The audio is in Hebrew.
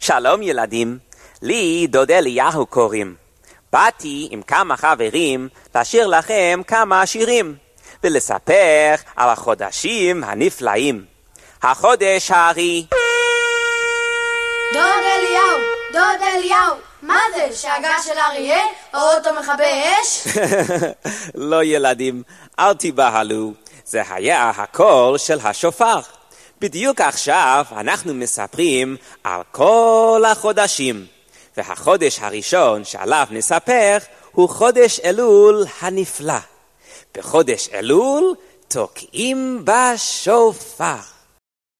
שלום ילדים, לי דוד אליהו קוראים. באתי עם כמה חברים לשיר לכם כמה שירים ולספר על החודשים הנפלאים. החודש הארי. דוד אליהו, מה זה? שאגה של אריה? או אוטו מכבי אש? לא ילדים, אל תיבהלו. זה היה הקול של השופר. בדיוק עכשיו אנחנו מספרים על כל החודשים. והחודש הראשון שעליו נספר הוא חודש אלול הנפלא. בחודש אלול תוקעים בשופר.